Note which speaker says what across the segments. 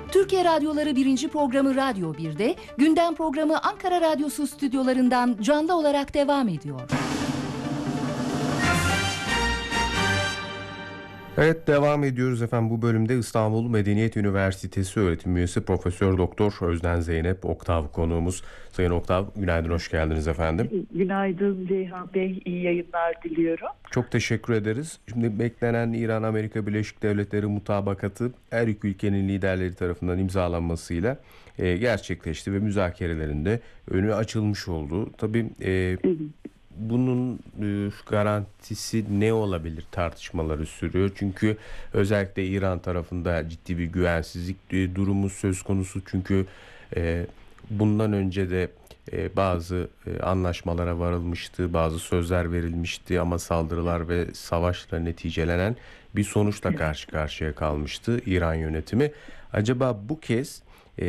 Speaker 1: Türkiye Radyoları 1. programı Radyo 1'de, gündem programı Ankara Radyosu stüdyolarından canlı olarak devam ediyor.
Speaker 2: Evet, devam ediyoruz efendim. Bu bölümde İstanbul Medeniyet Üniversitesi öğretim üyesi Profesör Doktor Özden Zeynep Oktav konuğumuz. Sayın Oktav, günaydın, hoş geldiniz efendim.
Speaker 3: Günaydın Ceyhan Bey, iyi yayınlar diliyorum.
Speaker 2: Çok teşekkür ederiz. Şimdi beklenen İran-Amerika Birleşik Devletleri mutabakatı her iki ülkenin liderleri tarafından imzalanmasıyla gerçekleşti ve müzakerelerinde önü açılmış oldu. Tabii bunun garantisi ne olabilir tartışmaları sürüyor. Çünkü özellikle İran tarafında ciddi bir güvensizlik durumu söz konusu. Çünkü bundan önce de bazı anlaşmalara varılmıştı, bazı sözler verilmişti ama saldırılar ve savaşla neticelenen bir sonuçla karşı karşıya kalmıştı İran yönetimi. Acaba bu kez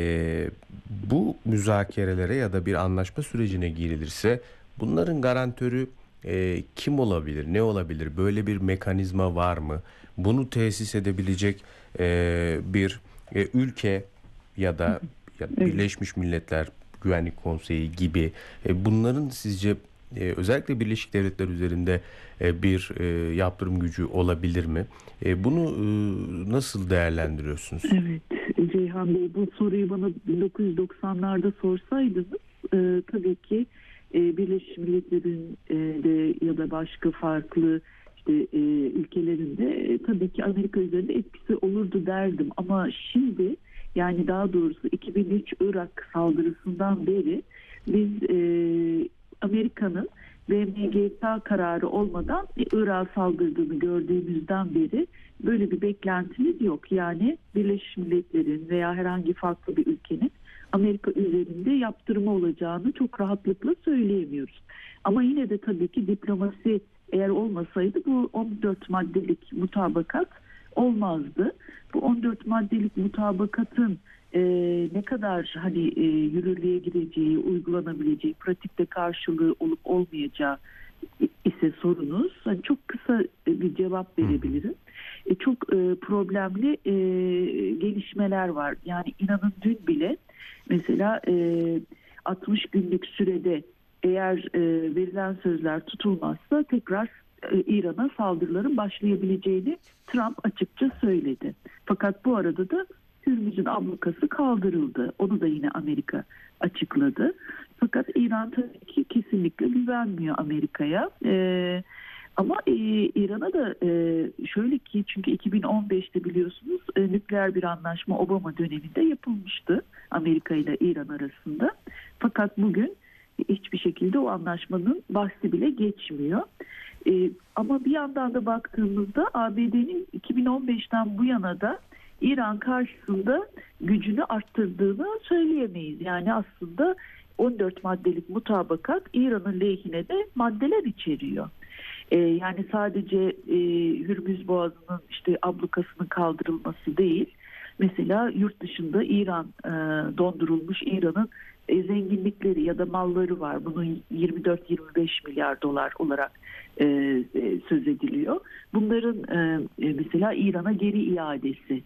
Speaker 2: bu müzakerelere ya da bir anlaşma sürecine girilirse bunların garantörü kim olabilir, ne olabilir? Böyle bir mekanizma var mı? Bunu tesis edebilecek bir ülke ya da Birleşmiş Milletler Güvenlik Konseyi gibi bunların sizce özellikle Birleşik Devletler üzerinde bir yaptırım gücü olabilir mi? Bunu nasıl değerlendiriyorsunuz?
Speaker 3: Evet Ceyhan Bey, bu soruyu bana 1990'larda sorsaydınız tabii ki Birleşmiş Milletler'in de ya da başka farklı ülkelerinde tabii ki Amerika üzerinde etkisi olurdu derdim. Ama şimdi, yani daha doğrusu 2003 Irak saldırısından beri biz Amerika'nın VMGS kararı olmadan Irak'a saldırdığını gördüğümüzden beri böyle bir beklentimiz yok. Yani Birleşmiş Milletler'in veya herhangi farklı bir ülkenin Amerika üzerinde yaptırımı olacağını çok rahatlıkla söyleyemiyoruz. Ama yine de tabii ki diplomasi eğer olmasaydı bu 14 maddelik mutabakat olmazdı. Bu 14 maddelik mutabakatın ne kadar yürürlüğe gireceği, uygulanabileceği, pratikte karşılığı olup olmayacağı ise sorunuz. Çok kısa bir cevap verebilirim. Çok problemli gelişmeler var. Yani inanın dün bile mesela 60 günlük sürede eğer verilen sözler tutulmazsa tekrar İran'a saldırıların başlayabileceğini Trump açıkça söyledi. Fakat bu arada da Hürmüz'ün ablukası kaldırıldı. Onu da yine Amerika açıkladı. Fakat İran tabii ki kesinlikle güvenmiyor Amerika'ya. Ama İran'a da şöyle ki, çünkü 2015'te biliyorsunuz nükleer bir anlaşma Obama döneminde yapılmıştı Amerika ile İran arasında. Fakat bugün hiçbir şekilde o anlaşmanın bahsi bile geçmiyor. Ama bir yandan da baktığımızda ABD'nin 2015'ten bu yana da İran karşısında gücünü arttırdığını söyleyemeyiz. Yani aslında 14 maddelik mutabakat İran'ın lehine de maddeler içeriyor. Yani sadece Hürmüz Boğazı'nın ablukasının kaldırılması değil. Mesela yurt dışında İran dondurulmuş İran'ın zenginlikleri ya da malları var. Bunun 24-25 milyar dolar olarak söz ediliyor. Bunların mesela İran'a geri iadesi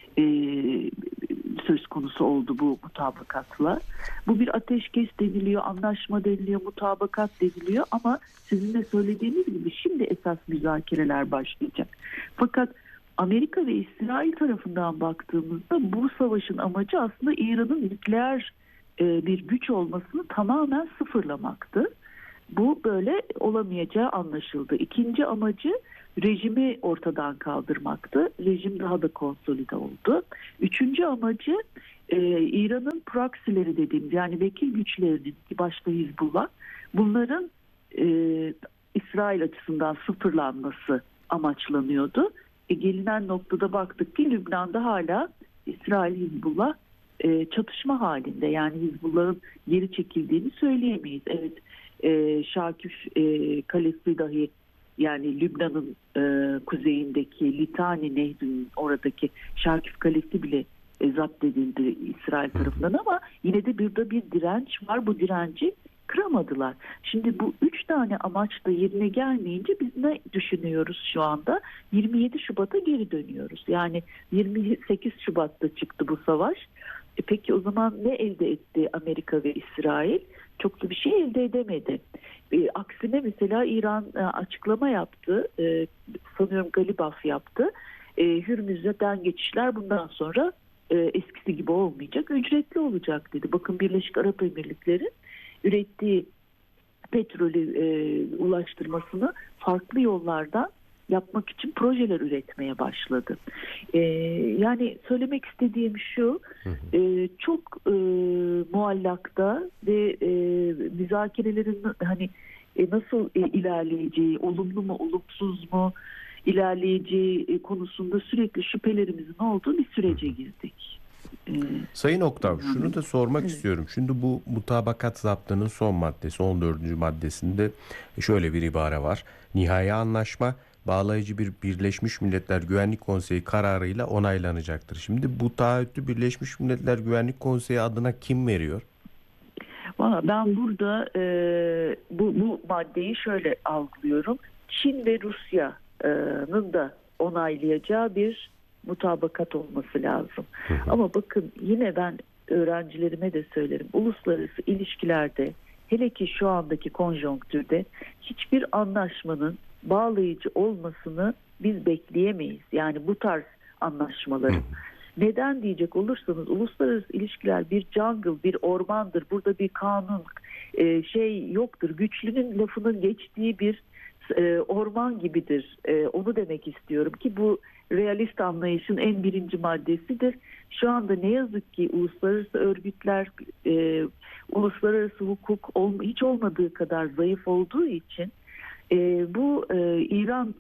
Speaker 3: söz konusu oldu bu mutabakatla. Bu bir ateşkes deniliyor, anlaşma deniliyor, mutabakat deniliyor ama sizin de söylediğiniz gibi şimdi esas müzakereler başlayacak. Fakat Amerika ve İsrail tarafından baktığımızda bu savaşın amacı aslında İran'ın nükleer bir güç olmasını tamamen sıfırlamaktı. Bu böyle olamayacağı anlaşıldı. İkinci amacı rejimi ortadan kaldırmaktı. Rejim daha da konsolide oldu. Üçüncü amacı İran'ın proksileri dediğimiz, yani vekil güçlerinin, başta Hizbullah, bunların İsrail açısından sıfırlanması amaçlanıyordu. Gelinen noktada baktık ki Lübnan'da hala İsrail-Hizbullah çatışma halinde. Yani Hizbullah'ın geri çekildiğini söyleyemeyiz. Evet, Şakif Kalesi dahi, yani Lübnan'ın kuzeyindeki Litani Nehri'nin oradaki Şakif Kalesi bile zapt edildi İsrail tarafından ama yine de burada bir direnç var. Bu direnci kıramadılar. Şimdi bu 3 tane amaç da yerine gelmeyince biz ne düşünüyoruz şu anda? 27 Şubat'a geri dönüyoruz. Yani 28 Şubat'ta çıktı bu savaş. Peki o zaman ne elde etti Amerika ve İsrail? Çok da bir şey elde edemedi. Aksine mesela İran açıklama yaptı. Sanıyorum Galibaf yaptı. Hürmüz'den geçişler bundan sonra eskisi gibi olmayacak, ücretli olacak dedi. Bakın Birleşik Arap Emirlikleri ürettiği petrolü ulaştırmasını farklı yollardan yapmak için projeler üretmeye başladı. Yani söylemek istediğim şu, çok muallakta ve müzakerelerin hani nasıl ilerleyeceği, olumlu mu olumsuz mu ilerleyeceği konusunda sürekli şüphelerimizin olduğu bir sürece girdik.
Speaker 2: Sayın Oktav, şunu da sormak istiyorum. Şimdi bu mutabakat zaptının son maddesi, 14. maddesinde şöyle bir ibare var. Nihai anlaşma bağlayıcı bir Birleşmiş Milletler Güvenlik Konseyi kararıyla onaylanacaktır. Şimdi bu taahhütü Birleşmiş Milletler Güvenlik Konseyi adına kim veriyor?
Speaker 3: Valla ben burada bu maddeyi şöyle algılıyorum. Çin ve Rusya'nın da onaylayacağı bir mutabakat olması lazım. Ama bakın yine ben öğrencilerime de söylerim. Uluslararası ilişkilerde hele ki şu andaki konjonktürde hiçbir anlaşmanın bağlayıcı olmasını biz bekleyemeyiz. Yani bu tarz anlaşmaların. Neden diyecek olursanız uluslararası ilişkiler bir jungle, bir ormandır. Burada bir kanun şey yoktur. Güçlünün lafının geçtiği bir orman gibidir. Onu demek istiyorum ki bu realist anlayışın en birinci maddesidir. Şu anda ne yazık ki uluslararası örgütler, uluslararası hukuk hiç olmadığı kadar zayıf olduğu için bu İran,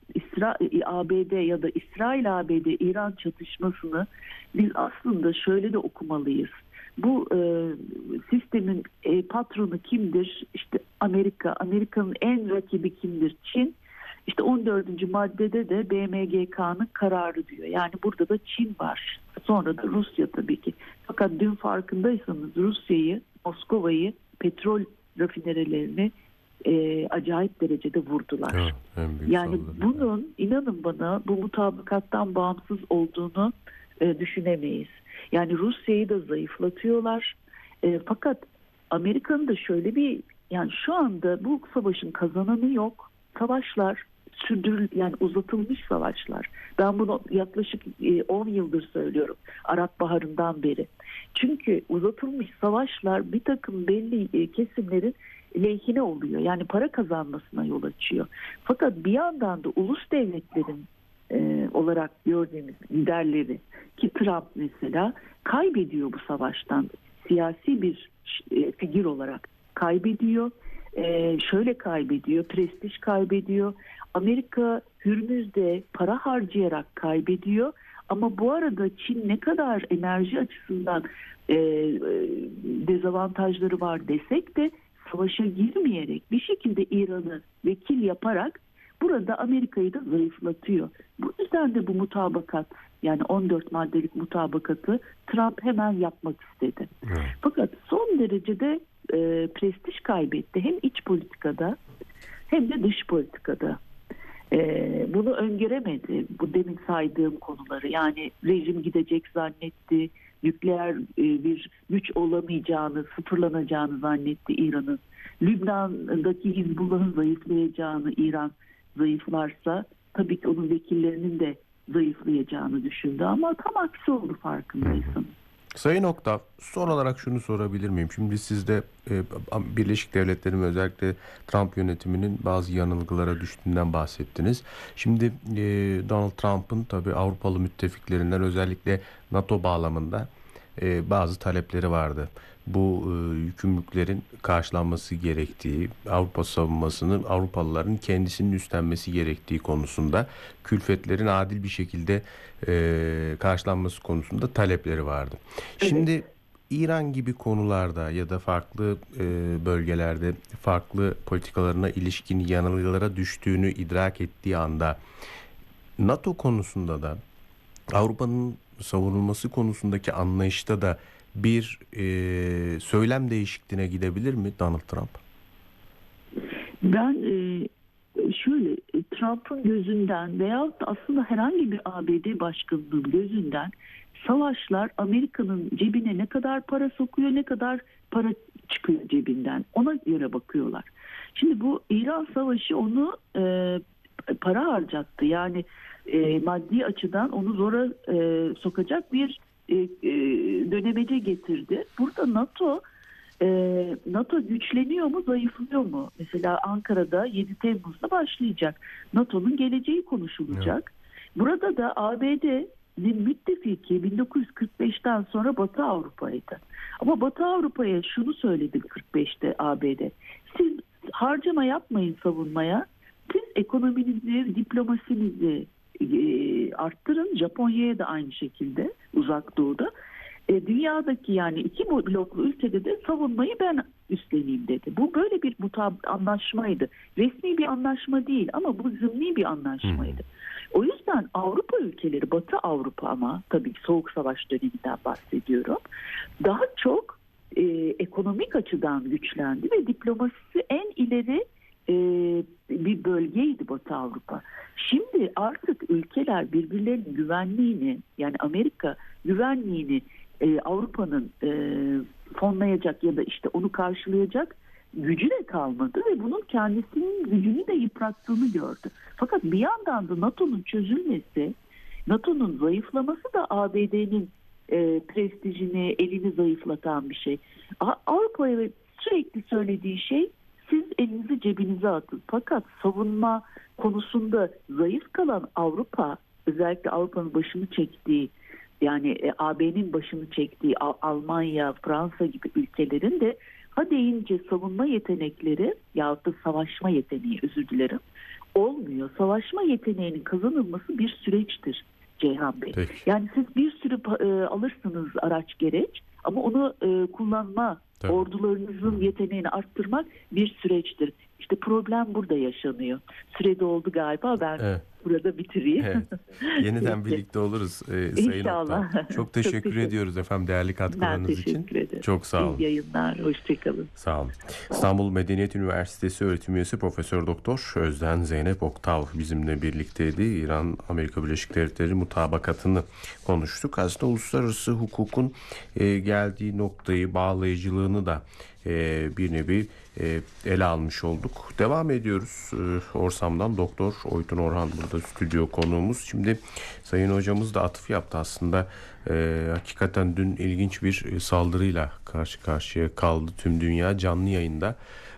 Speaker 3: ABD ya da İsrail-ABD İran çatışmasını biz aslında şöyle de okumalıyız. Bu sistemin patronu kimdir? İşte Amerika. Amerika'nın en rakibi kimdir? Çin. İşte 14. maddede de BMGK'nın kararı diyor. Yani burada da Çin var. Sonra da Rusya tabii ki. Fakat dün farkındaysanız Rusya'yı, Moskova'yı, petrol rafinerilerini acayip derecede vurdular. Yani bunun inanın bana bu mutabakattan bağımsız olduğunu düşünemeyiz. Yani Rusya'yı da zayıflatıyorlar. Fakat Amerika'nın da şöyle bir, yani şu anda bu savaşın kazananı yok. Savaşlar yani uzatılmış savaşlar. Ben bunu yaklaşık 10 yıldır söylüyorum. Arap Baharı'ndan beri. Çünkü uzatılmış savaşlar bir takım belli kesimlerin lehine oluyor. Yani para kazanmasına yol açıyor. Fakat bir yandan da ulus devletlerin olarak gördüğümüz liderleri ki Trump mesela kaybediyor bu savaştan. Siyasi bir figür olarak kaybediyor. Şöyle kaybediyor, prestij kaybediyor. Amerika Hürmüz'de para harcayarak kaybediyor. Ama bu arada Çin ne kadar enerji açısından dezavantajları var desek de savaşa girmeyerek bir şekilde İran'ı vekil yaparak burada Amerika'yı da zayıflatıyor. Bu yüzden de bu mutabakat, yani 14 maddelik mutabakatı Trump hemen yapmak istedi. Fakat son derecede prestij kaybetti. Hem iç politikada hem de dış politikada. Bunu öngöremedi. Bu demin saydığım konuları. Yani rejim gidecek zannetti. Nükleer bir güç olamayacağını, sıfırlanacağını zannetti İran'ın. Lübnan'daki Hizbullah'ın zayıflayacağını, İran zayıflarsa tabii ki onun vekillerinin de zayıflayacağını düşündü. Ama tam aksi oldu farkındaysanız.
Speaker 2: Sayın Oktav, son olarak şunu sorabilir miyim? Şimdi siz de Birleşik Devletler'in özellikle Trump yönetiminin bazı yanılgılara düştüğünden bahsettiniz. Şimdi Donald Trump'ın tabii Avrupalı müttefiklerinden özellikle NATO bağlamında bazı talepleri vardı. Bu yükümlülüklerin karşılanması gerektiği, Avrupa savunmasının Avrupalıların kendisinin üstlenmesi gerektiği konusunda, külfetlerin adil bir şekilde karşılanması konusunda talepleri vardı. Evet. Şimdi İran gibi konularda ya da farklı bölgelerde farklı politikalarına ilişkin yanılgılara düştüğünü idrak ettiği anda NATO konusunda da Avrupa'nın savunulması konusundaki anlayışta da bir söylem değişikliğine gidebilir mi Donald Trump?
Speaker 3: Ben şöyle Trump'ın gözünden veyahut da aslında herhangi bir ABD başkanının gözünden savaşlar Amerika'nın cebine ne kadar para sokuyor, ne kadar para çıkıyor cebinden, ona göre bakıyorlar. Şimdi bu İran savaşı onu para harcattı. Yani maddi açıdan onu zora sokacak bir dönemece getirdi. Burada NATO güçleniyor mu, zayıflıyor mu? Mesela Ankara'da 7 Temmuz'da başlayacak. NATO'nun geleceği konuşulacak. Evet. Burada da ABD'nin müttefiki 1945'ten sonra Batı Avrupa'ydı. Ama Batı Avrupa'ya şunu söyledi 45'te ABD. Siz harcama yapmayın savunmaya. Siz ekonominizi, diplomasinizi arttırın. Japonya'ya da aynı şekilde, Uzak Doğu'da. Dünyadaki yani iki bloklu ülkede de savunmayı ben üstleneyim dedi. Bu böyle bir anlaşmaydı. Resmi bir anlaşma değil ama bu zımni bir anlaşmaydı. O yüzden Avrupa ülkeleri, Batı Avrupa ama tabii Soğuk Savaş döneminden bahsediyorum, daha çok ekonomik açıdan güçlendi ve diplomasisi en ileri bir bölgeydi Batı Avrupa. Şimdi artık ülkeler birbirlerinin güvenliğini, yani Amerika güvenliğini Avrupa'nın fonlayacak ya da işte onu karşılayacak gücü de kalmadı ve bunun kendisinin gücünü de yıprattığını gördü. Fakat bir yandan da NATO'nun çözülmesi, NATO'nun zayıflaması da ABD'nin prestijini, elini zayıflatan bir şey. Avrupa'ya sürekli söylediği şey, siz elinizi cebinize atın. Fakat savunma konusunda zayıf kalan Avrupa, özellikle Avrupa'nın başını çektiği, yani AB'nin başını çektiği Almanya, Fransa gibi ülkelerin de ha deyince savunma yetenekleri yahut da savaşma yeteneği, özür dilerim, olmuyor. Savaşma yeteneğinin kazanılması bir süreçtir Ceyhan Bey. Peki. Yani siz bir sürü alırsınız araç gereç ama onu kullanma, tabii, ordularınızın yeteneğini arttırmak bir süreçtir. İşte problem burada yaşanıyor. Sürede oldu galiba, ben burada bitireyim.
Speaker 2: Evet. Yeniden birlikte oluruz Sayın
Speaker 3: İnşallah.
Speaker 2: Oktay. Çok teşekkür ediyoruz efendim değerli katkılarınız için.
Speaker 3: Ben teşekkür ederim.
Speaker 2: Çok sağ olun.
Speaker 3: İyi yayınlar. Hoşçakalın.
Speaker 2: Sağ olun. İstanbul Medeniyet Üniversitesi öğretim üyesi Profesör Doktor Özden Zeynep Oktav bizimle birlikteydi. İran-Amerika Birleşik Devletleri mutabakatını konuştuk. Aslında uluslararası hukukun geldiği noktayı, bağlayıcılığını da bir nevi ele almış olduk. Devam ediyoruz. Orsam'dan Doktor Oytun Orhan burada stüdyo konuğumuz. Şimdi Sayın Hocamız da atıf yaptı aslında. Hakikaten dün ilginç bir saldırıyla karşı karşıya kaldı tüm dünya canlı yayında.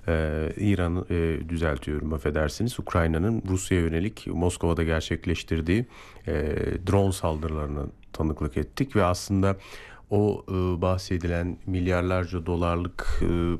Speaker 2: İran'ı düzeltiyorum, affedersiniz. Ukrayna'nın Rusya'ya yönelik Moskova'da gerçekleştirdiği drone saldırılarına tanıklık ettik ve aslında o bahsedilen milyarlarca dolarlık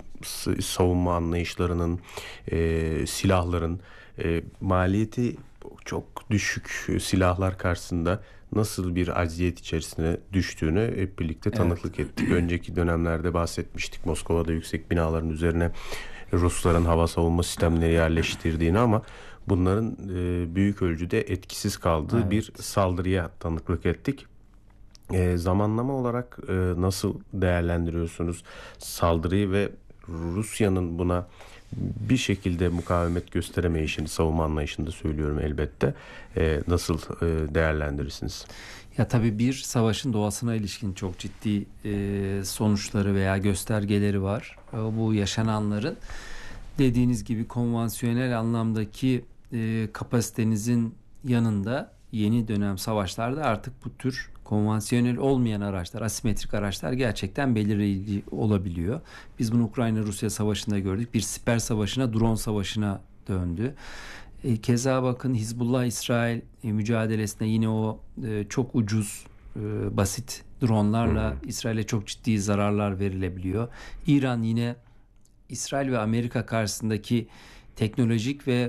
Speaker 2: savunma anlayışlarının, silahların maliyeti çok düşük silahlar karşısında nasıl bir aziyet içerisine düştüğünü hep birlikte tanıklık ettik. Önceki dönemlerde bahsetmiştik. Moskova'da yüksek binaların üzerine Rusların hava savunma sistemleri yerleştirdiğini ama bunların büyük ölçüde etkisiz kaldığı bir saldırıya tanıklık ettik. Zamanlama olarak nasıl değerlendiriyorsunuz saldırıyı ve Rusya'nın buna bir şekilde mukavemet gösteremeyişini, savunma anlayışında söylüyorum elbette, nasıl değerlendirirsiniz?
Speaker 4: Ya tabii bir savaşın doğasına ilişkin çok ciddi sonuçları veya göstergeleri var. Bu yaşananların dediğiniz gibi konvansiyonel anlamdaki kapasitenizin yanında yeni dönem savaşlarda artık bu tür konvansiyonel olmayan araçlar, asimetrik araçlar gerçekten belirleyici olabiliyor. Biz bunu Ukrayna-Rusya savaşında gördük. Bir siper savaşına, drone savaşına döndü. Keza bakın Hizbullah-İsrail mücadelesinde yine o çok ucuz, basit dronlarla İsrail'e çok ciddi zararlar verilebiliyor. İran yine İsrail ve Amerika karşısındaki teknolojik ve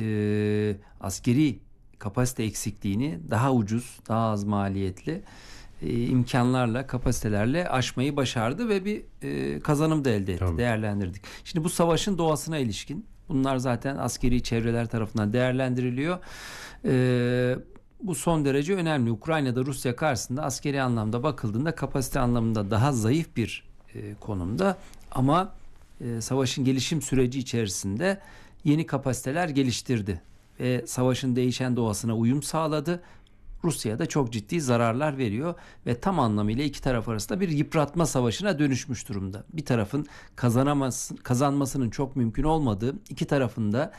Speaker 4: askeri kapasite eksikliğini daha ucuz, daha az maliyetli imkanlarla, kapasitelerle aşmayı başardı ve bir kazanım da elde etti. Tabii. Değerlendirdik. Şimdi bu savaşın doğasına ilişkin bunlar zaten askeri çevreler tarafından değerlendiriliyor. Bu son derece önemli. Ukrayna'da Rusya karşısında askeri anlamda bakıldığında kapasite anlamında daha zayıf bir konumda ama savaşın gelişim süreci içerisinde yeni kapasiteler geliştirdi ve savaşın değişen doğasına uyum sağladı. Rusya'ya da çok ciddi zararlar veriyor ve tam anlamıyla iki taraf arasında bir yıpratma savaşına dönüşmüş durumda. Bir tarafın kazanmasının çok mümkün olmadığı, iki tarafın da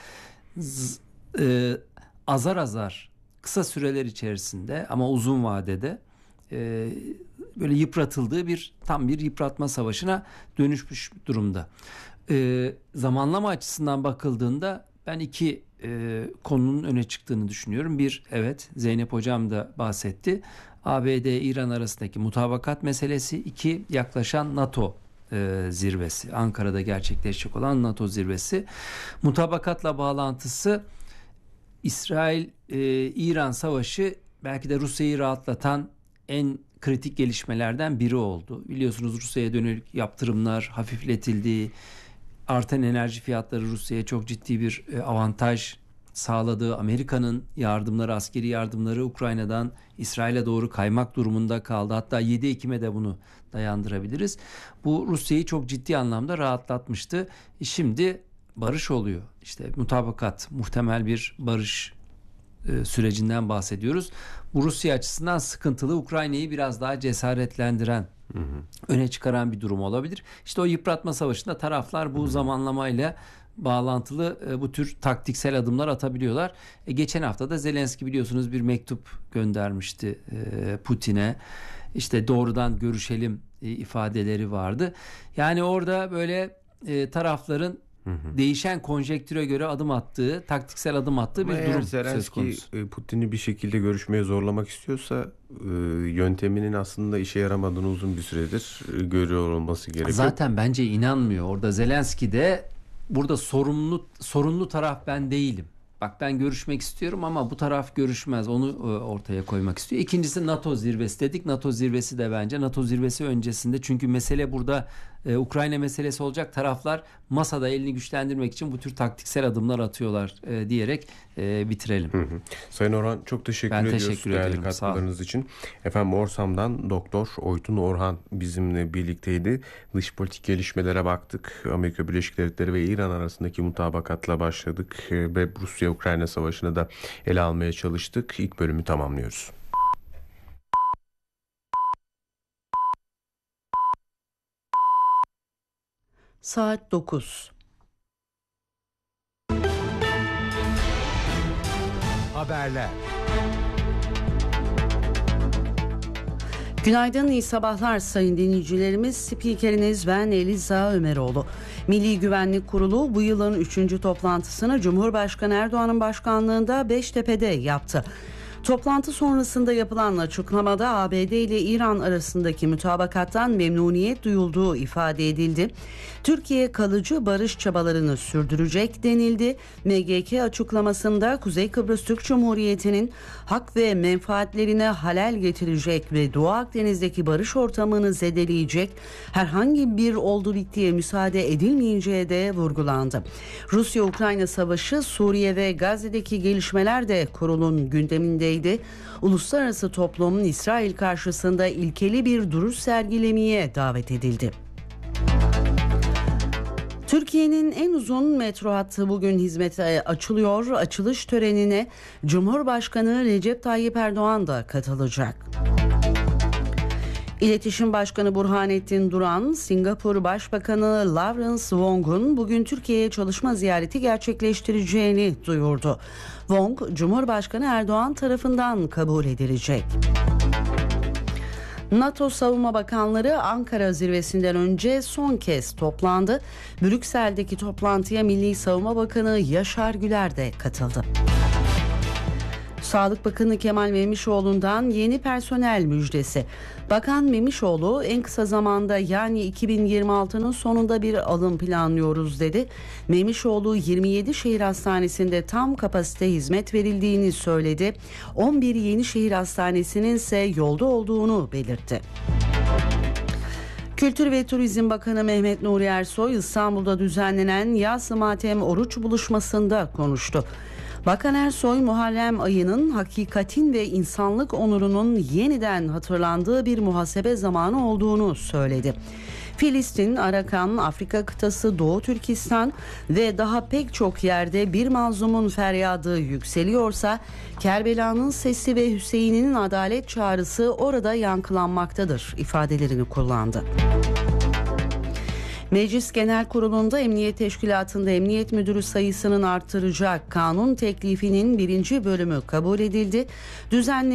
Speaker 4: azar azar kısa süreler içerisinde ama uzun vadede böyle yıpratıldığı tam bir yıpratma savaşına dönüşmüş durumda. Zamanlama açısından bakıldığında ben iki konunun öne çıktığını düşünüyorum. Bir, evet, Zeynep Hocam da bahsetti. ABD-İran arasındaki mutabakat meselesi. İki, yaklaşan NATO zirvesi. Ankara'da gerçekleşecek olan NATO zirvesi. Mutabakatla bağlantısı İsrail-İran savaşı belki de Rusya'yı rahatlatan en kritik gelişmelerden biri oldu. Biliyorsunuz Rusya'ya dönük yaptırımlar hafifletildi. Artan enerji fiyatları Rusya'ya çok ciddi bir avantaj sağladı. Amerika'nın yardımları, askeri yardımları Ukrayna'dan İsrail'e doğru kaymak durumunda kaldı. Hatta 7 Ekim'e de bunu dayandırabiliriz. Bu Rusya'yı çok ciddi anlamda rahatlatmıştı. Şimdi barış oluyor. İşte mutabakat, muhtemel bir barış sürecinden bahsediyoruz. Bu Rusya açısından sıkıntılı, Ukrayna'yı biraz daha cesaretlendiren, öne çıkaran bir durum olabilir. İşte o yıpratma savaşında taraflar bu zamanlamayla bağlantılı bu tür taktiksel adımlar atabiliyorlar. Geçen hafta da Zelenski biliyorsunuz bir mektup göndermişti Putin'e. İşte doğrudan görüşelim ifadeleri vardı. Yani orada böyle tarafların değişen konjektüre göre adım attığı, taktiksel adım attığı bir durum söz konusu.
Speaker 2: Putin'i bir şekilde görüşmeye zorlamak istiyorsa yönteminin aslında işe yaramadığını uzun bir süredir görüyor olması gerekiyor.
Speaker 4: Zaten bence inanmıyor. Orada Zelenski de burada sorunlu taraf ben değilim. Bak ben görüşmek istiyorum ama bu taraf görüşmez. Onu ortaya koymak istiyor. İkincisi NATO zirvesi dedik. NATO zirvesi de bence NATO zirvesi öncesinde. Çünkü mesele burada Ukrayna meselesi olacak. Taraflar masada elini güçlendirmek için bu tür taktiksel adımlar atıyorlar diyerek bitirelim.
Speaker 2: Sayın Orhan çok teşekkür ediyoruz değerli katkılarınız için. Efendim Orsam'dan Doktor Oytun Orhan bizimle birlikteydi. Dış politik gelişmelere baktık. Amerika Birleşik Devletleri ve İran arasındaki mutabakatla başladık ve Rusya-Ukrayna savaşını da ele almaya çalıştık. İlk bölümü tamamlıyoruz.
Speaker 5: Saat 9.
Speaker 6: Haberler.
Speaker 5: Günaydın, iyi sabahlar sayın dinleyicilerimiz. Spikeriniz ben Eliza Ömeroğlu. Milli Güvenlik Kurulu bu yılın 3. toplantısını Cumhurbaşkanı Erdoğan'ın başkanlığında Beştepe'de yaptı. Toplantı sonrasında yapılan açıklamada ABD ile İran arasındaki mutabakattan memnuniyet duyulduğu ifade edildi. Türkiye kalıcı barış çabalarını sürdürecek denildi. MGK açıklamasında Kuzey Kıbrıs Türk Cumhuriyeti'nin hak ve menfaatlerine halel getirecek ve Doğu Akdeniz'deki barış ortamını zedeleyecek herhangi bir oldu bittiye müsaade edilmeyeceği de vurgulandı. Rusya-Ukrayna savaşı, Suriye ve Gazze'deki gelişmeler de kurulun gündemindeydi. Uluslararası toplum İsrail karşısında ilkeli bir duruş sergilemeye davet edildi. Türkiye'nin en uzun metro hattı bugün hizmete açılıyor. Açılış törenine Cumhurbaşkanı Recep Tayyip Erdoğan da katılacak. İletişim Başkanı Burhanettin Duran, Singapur Başbakanı Lawrence Wong'un bugün Türkiye'ye çalışma ziyareti gerçekleştireceğini duyurdu. Wong, Cumhurbaşkanı Erdoğan tarafından kabul edilecek. NATO Savunma Bakanları Ankara zirvesinden önce son kez toplandı. Brüksel'deki toplantıya Milli Savunma Bakanı Yaşar Güler de katıldı. Sağlık Bakanı Kemal Memişoğlu'ndan yeni personel müjdesi. Bakan Memişoğlu en kısa zamanda yani 2026'nın sonunda bir alım planlıyoruz dedi. Memişoğlu 27 şehir hastanesinde tam kapasite hizmet verildiğini söyledi. 11 yeni şehir hastanesinin ise yolda olduğunu belirtti. Kültür ve Turizm Bakanı Mehmet Nuri Ersoy İstanbul'da düzenlenen Yas-ı Matem Oruç buluşmasında konuştu. Bakan Ersoy, Muharrem ayının hakikatin ve insanlık onurunun yeniden hatırlandığı bir muhasebe zamanı olduğunu söyledi. Filistin, Arakan, Afrika kıtası, Doğu Türkistan ve daha pek çok yerde bir mazlumun feryadı yükseliyorsa, Kerbela'nın sesi ve Hüseyin'in adalet çağrısı orada yankılanmaktadır ifadelerini kullandı. Meclis Genel Kurulu'nda Emniyet Teşkilatı'nda emniyet müdürü sayısının artıracak kanun teklifinin 1. bölümü kabul edildi. Düzenli